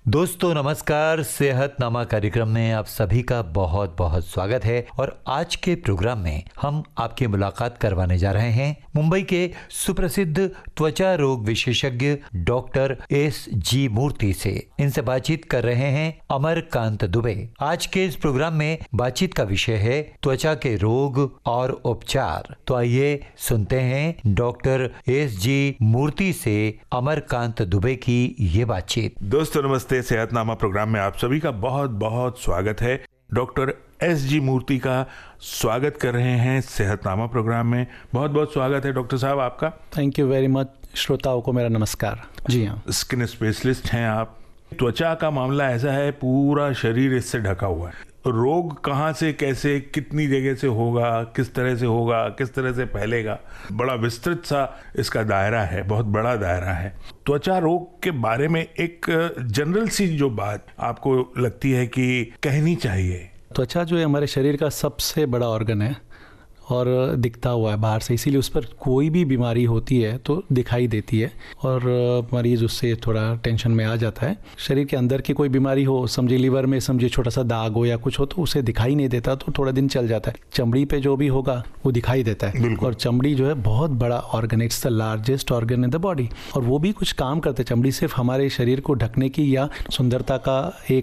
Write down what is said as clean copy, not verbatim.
दोस्तों नमस्कार। सेहतनामा कार्यक्रम में आप सभी का बहुत बहुत स्वागत है और आज के प्रोग्राम में हम आपकी मुलाकात करवाने जा रहे हैं मुंबई के सुप्रसिद्ध त्वचा रोग विशेषज्ञ डॉक्टर S.G. मूर्ति से। इनसे बातचीत कर रहे हैं अमरकांत दुबे। आज के इस प्रोग्राम में बातचीत का विषय है त्वचा के रोग और उपचार। तो आइए सुनते हैं डॉक्टर S.G. मूर्ति से अमरकांत दुबे की ये बातचीत। दोस्तों नमस्ते। सेहतनामा प्रोग्राम में आप सभी का बहुत बहुत स्वागत है। Doctor S.G. मूर्ति का स्वागत कर रहे हैं सेहतनामा प्रोग्राम में। बहुत बहुत स्वागत है डॉक्टर साहब आपका। Thank you very much. श्रोताओं को मेरा नमस्कार। जी हाँ, स्किन स्पेशलिस्ट हैं आप। त्वचा का मामला ऐसा है, पूरा शरीर इससे ढका हुआ है। रोग कहाँ से, कैसे, कितनी जगह से होगा, किस तरह से होगा, किस तरह से फैलेगा, बड़ा विस्तृत सा इसका दायरा है, बहुत बड़ा दायरा है। त्वचा रोग के बारे में एक जनरल सी जो बात आपको लगती है कि कहनी चाहिए। त्वचा जो है हमारे शरीर का सबसे बड़ा ऑर्गन है और दिखता हुआ है बाहर से, इसीलिए उस पर कोई भी बीमारी होती है तो दिखाई देती है और मरीज उससे थोड़ा टेंशन में आ जाता है। शरीर के अंदर की कोई बीमारी हो, समझिए लीवर में समझिए छोटा सा दाग हो या कुछ हो, तो उसे दिखाई नहीं देता, तो थोड़ा दिन चल जाता है। चमड़ी पे जो भी होगा वो दिखाई देता है और चमड़ी जो है बहुत बड़ा organ, it's the largest organ in the body और वो भी कुछ काम करता है। चमड़ी सिर्फ हमारे शरीर को ढकने की या सुंदरता का एक